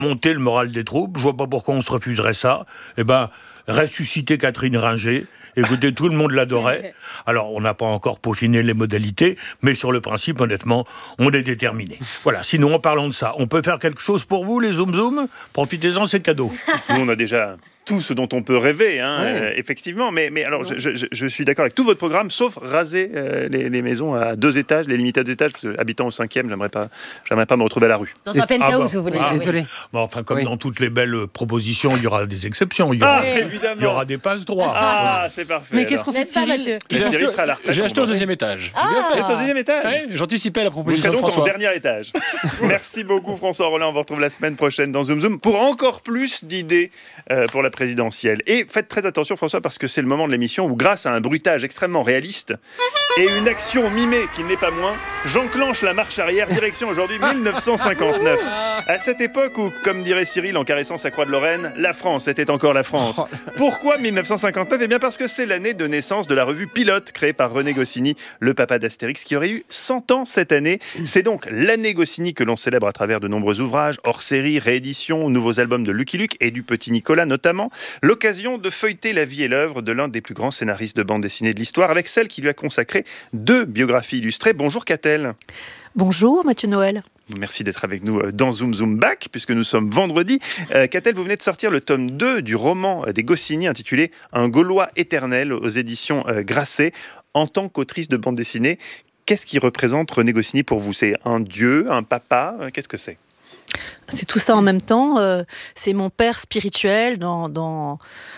monter le moral des troupes. Je vois pas pourquoi on se refuserait ça. Eh ben, ressusciter Catherine Ringer. Écoutez, tout le monde l'adorait. Alors, on n'a pas encore peaufiné les modalités, mais sur le principe, honnêtement, on est déterminé. Voilà, sinon, en parlant de ça, on peut faire quelque chose pour vous, les Zoom Zoom ? Profitez-en, c'est cadeau. Nous, on a déjà tout ce dont on peut rêver, effectivement. Mais alors, je suis d'accord avec tout votre programme, sauf raser les maisons à 2 étages, les limiter à 2 étages, parce que habitant au 5e, j'aimerais pas me retrouver à la rue. Dans un penthouse, vous voulez dire. Désolé. Bon, enfin, comme dans toutes les belles propositions, il y aura des exceptions. Il y aura des passe-droits. Ah, c'est parfait. Mais qu'est-ce qu'on fait, Cyril ? Cyril sera à la retraite. J'ai acheté au 2e étage. Vous êtes au 2e étage ? Ouais, j'anticipais la Vous proposition serez de donc au François. dernier étage. Merci beaucoup François Rollin. On vous retrouve la semaine prochaine dans Zoom Zoom pour encore plus d'idées pour la présidentielle. Et faites très attention François, parce que c'est le moment de l'émission où, grâce à un bruitage extrêmement réaliste et une action mimée qui ne l'est pas moins, j'enclenche la marche arrière direction aujourd'hui 1959. À cette époque où, comme dirait Cyril en caressant sa croix de Lorraine, la France était encore la France. Pourquoi 1959 ? Eh bien parce que c'est l'année de naissance de la revue Pilote, créée par René Goscinny, le papa d'Astérix, qui aurait eu 100 ans cette année. C'est donc l'année Goscinny que l'on célèbre à travers de nombreux ouvrages, hors-série, rééditions, nouveaux albums de Lucky Luke et du Petit Nicolas notamment. L'occasion de feuilleter la vie et l'œuvre de l'un des plus grands scénaristes de bande dessinée de l'histoire, avec celle qui lui a consacré 2 biographies illustrées. Bonjour Catel. Bonjour Mathieu Noël. Merci d'être avec nous dans Zoom Zoom Back, puisque nous sommes vendredi. Catel, vous venez de sortir le tome 2 du roman des Goscinny intitulé « Un Gaulois éternel » aux éditions Grasset. En tant qu'autrice de bande dessinée, qu'est-ce qui représente René Goscinny pour vous ? C'est un dieu, un papa ? Qu'est-ce que c'est ? C'est tout ça en même temps. C'est mon père spirituel dans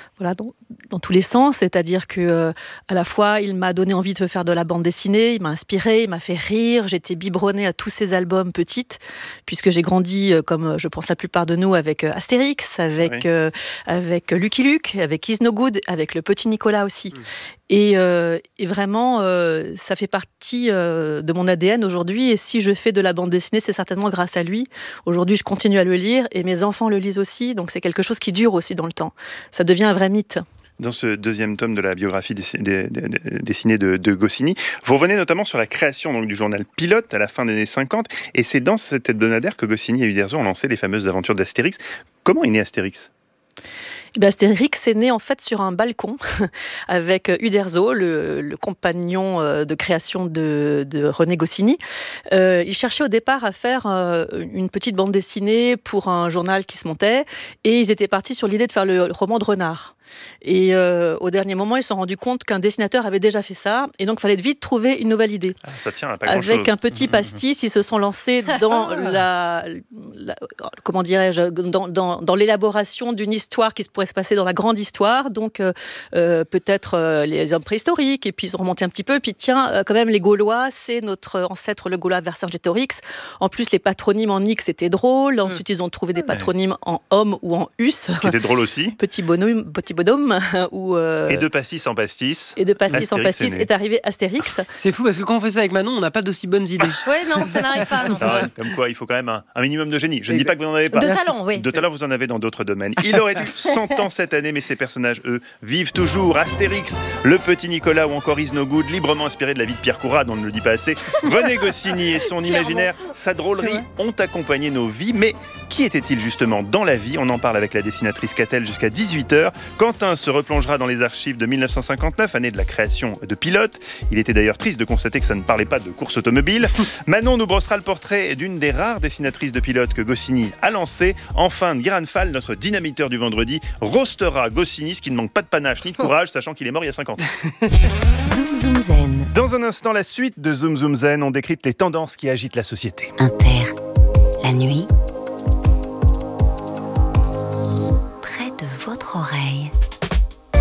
tous les sens. C'est-à-dire que à la fois, il m'a donné envie de faire de la bande dessinée, il m'a inspiré, il m'a fait rire. J'étais biberonnée à tous ses albums petite, puisque j'ai grandi, comme je pense la plupart de nous, avec Astérix, avec Lucky Luke, avec Is No Good, avec le Petit Nicolas aussi. Et vraiment, ça fait partie de mon ADN aujourd'hui. Et si je fais de la bande dessinée, c'est certainement grâce à lui. Aujourd'hui, je continue à le lire et mes enfants le lisent aussi. Donc c'est quelque chose qui dure aussi dans le temps. Ça devient un vrai mythe. Dans ce 2e tome de la biographie dessinée de Goscinny, vous revenez notamment sur la création donc, du journal Pilote à la fin des années 50. Et c'est dans cet hebdomadaire que Goscinny et Uderzo ont lancé les fameuses aventures d'Astérix. Comment est né Astérix ? Astérix est né en fait sur un balcon avec Uderzo, le compagnon de création de René Goscinny. Il cherchait au départ à faire une petite bande dessinée pour un journal qui se montait et ils étaient partis sur l'idée de faire le roman de Renard. Et au dernier moment, ils se sont rendus compte qu'un dessinateur avait déjà fait ça et donc il fallait vite trouver une nouvelle idée. Ça tient à pas grand-chose. Avec un petit pastis, ils se sont lancés dans dans l'élaboration d'une histoire qui se pourrait se passer dans la grande histoire, donc peut-être les hommes préhistoriques, et puis ils ont remonté un petit peu, et puis tiens, quand même les Gaulois, c'est notre ancêtre le Gaulois Vercingétorix. En plus, les patronymes en X, c'était drôle. Ensuite, ils ont trouvé des patronymes en homme ou en us. Qui était drôle aussi. Petit bonhomme, ou... Et de pastis en pastis. Et de pastis en Astérix pastis est arrivé Astérix. C'est fou parce que quand on fait ça avec Manon, on n'a pas d'aussi bonnes idées. Oui, non, ça n'arrive pas. Non. Comme quoi, il faut quand même un minimum de génie. Je ne dis pas que vous n'en avez pas. De talent, oui. De talent, vous en avez dans d'autres domaines. Il aurait eu 100 ans cette année, mais ces personnages, eux, vivent toujours. Astérix, le Petit Nicolas ou encore Is No Good, librement inspiré de la vie de Pierre Courade, on ne le dit pas assez. René Goscinny et son imaginaire, sa drôlerie ont accompagné nos vies. Mais qui était-il justement dans la vie ? On en parle avec la dessinatrice Catel jusqu'à 18h. Quentin se replongera dans les archives de 1959, année de la création de Pilote. Il était d'ailleurs triste de constater que ça ne parlait pas de course automobile. Manon nous brossera le portrait d'une des rares dessinatrices de Pilote que Goscinny a lancée. Enfin, Guiran Fall, notre dynamiteur du vendredi, roastera Goscinny, ce qui ne manque pas de panache ni de courage, sachant qu'il est mort il y a 50 ans. Zoom Zoom Zen. Dans un instant, la suite de Zoom Zoom Zen, on décrypte les tendances qui agitent la société. Inter. La nuit. Près de votre oreille.